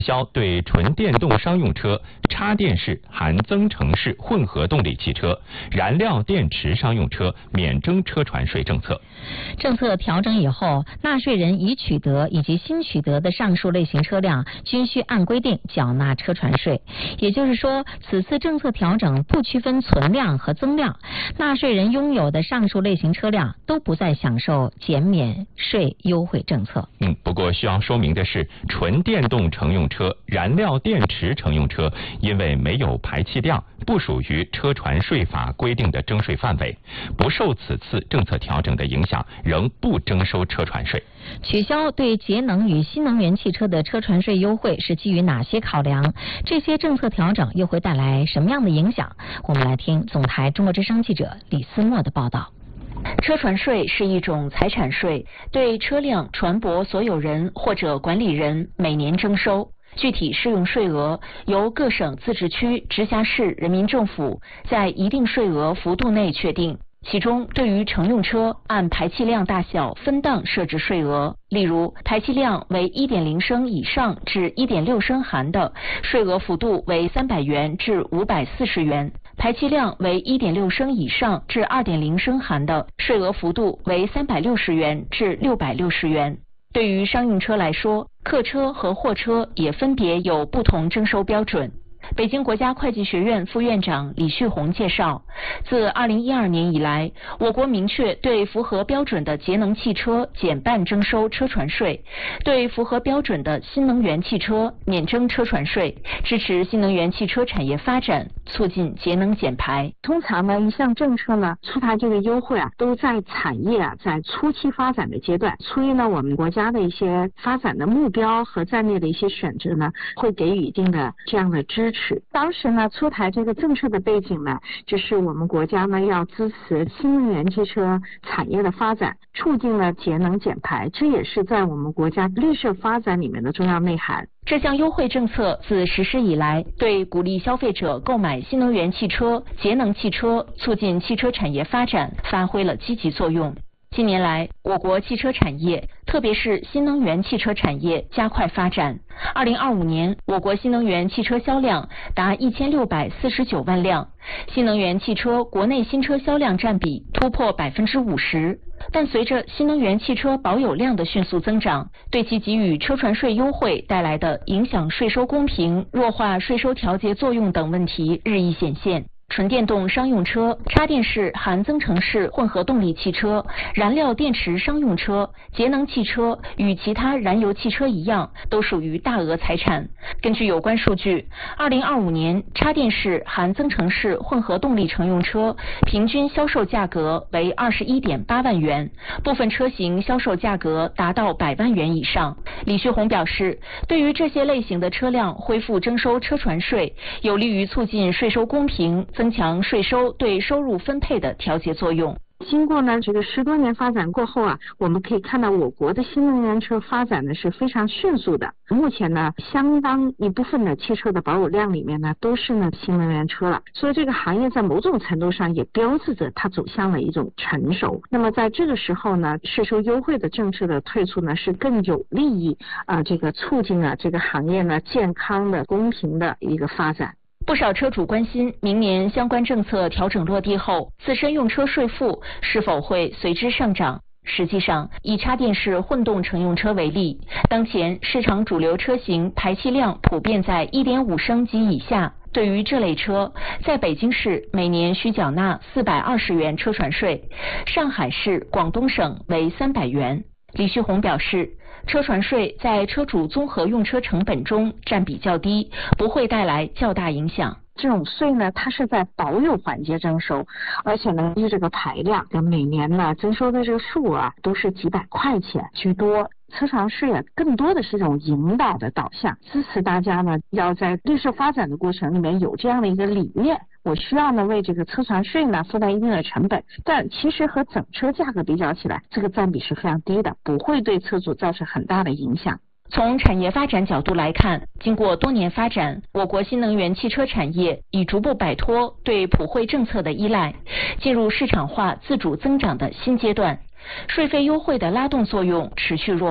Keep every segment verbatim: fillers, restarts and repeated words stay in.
消对纯电动商用车、插电式含增程式混合动力汽车、燃料电池商用车免征车船税政策。 政策调整以后，纳税人已取得以及新取得的上述类型车辆均需按规定缴纳车船税。也就是说，此次政策调整不区分存量和增量，纳税人拥有的上述类型车辆都不再享受减免税优惠政策。 嗯，不过需要说明的是，纯电动乘用车、燃料电池乘用车因为没有排气量，不属于车船税法规定的征税范围，不受此次政策调整的影响，仍不征收车船税。 取消对节能与新能源汽车的车船税优惠是基于哪些考量？这些政策调整又会带来什么样的影响？我们来听总台中国之声记者李思墨的报道。 车船税是一种财产税，对车辆、船舶所有人或者管理人每年征收。具体适用税额由各省、自治区、直辖市人民政府在一定税额幅度内确定。其中，对于乘用车按排气量大小分档设置税额，例如排气量为 一点零 升以上至 一点六 升含的，税额幅度为三百元至五百四十元；排气量为 一点六 升以上至 二点零 升含的，税额幅度为三百六十元至六百六十元。对于商用车来说，客车和货车也分别有不同征收标准。北京国家会计学院副院长李旭红介绍，自二零一二年以来，我国明确对符合标准的节能汽车减半征收车船税，对符合标准的新能源汽车免征车船税，支持新能源汽车产业发展，促进节能减排。 通常呢，一项政策呢出台这个优惠啊，都在产业啊在初期发展的阶段，出于呢我们国家的一些发展的目标和战略的一些选择呢，会给予一定的这样的支持。当时呢，出台这个政策的背景呢，就是我们国家呢要支持新能源汽车产业的发展，促进了节能减排，这也是在我们国家绿色发展里面的重要内涵。 这项优惠政策自实施以来，对鼓励消费者购买新能源汽车、节能汽车，促进汽车产业发展发挥了积极作用。近年来，我国汽车产业，特别是新能源汽车产业加快发展。二零二五年，我国新能源汽车销量达一千六百四十九万辆，新能源汽车国内新车销量占比突破百分之五十。但随着新能源汽车保有量的迅速增长，对其给予车船税优惠带来的影响税收公平、弱化税收调节作用等问题日益显现。纯电动商用车、插电式含增程式混合动力汽车、燃料电池商用车、节能汽车与其他燃油汽车一样，都属于大额财产。根据有关数据，二零二五年插电式含增程式混合动力乘用车平均销售价格为 二十一点八万元，部分车型销售价格达到百万元以上。李旭红表示，对于这些类型的车辆恢复征收车船税，有利于促进税收公平，增强税收对收入分配的调节作用。 经过呢这个十多年发展过后啊，我们可以看到我国的新能源车发展呢是非常迅速的。目前呢，相当一部分的汽车的保有量里面呢都是呢新能源车了，所以这个行业在某种程度上也标志着它走向了一种成熟。那么在这个时候呢，税收优惠的政策的退出呢，是更有利于啊、呃、这个促进了这个行业呢健康的、公平的一个发展。 不少车主关心，明年相关政策调整落地后，自身用车税负是否会随之上涨？实际上，以插电式混动乘用车为例，当前市场主流车型排气量普遍在 一点五 升及以下。对于这类车，在北京市每年需缴纳四百二十元车船税，上海市、广东省为三百元。李旭红表示，车船税在车主综合用车成本中占比较低，不会带来较大影响。 这种税呢，它是在保有环节征收，而且呢，依这个排量，每年呢征收的这个数啊，都是几百块钱居多。车船税啊，更多的是一种引导的导向，支持大家呢要在绿色发展的过程里面有这样的一个理念。我需要呢为这个车船税呢负担一定的成本，但其实和整车价格比较起来，这个占比是非常低的，不会对车主造成很大的影响。 从产业发展角度来看，经过多年发展，我国新能源汽车产业已逐步摆脱对普惠政策的依赖，进入市场化自主增长的新阶段。税费优惠的拉动作用持续弱化，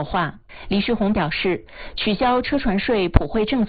李世宏表示，取消车船税普惠政策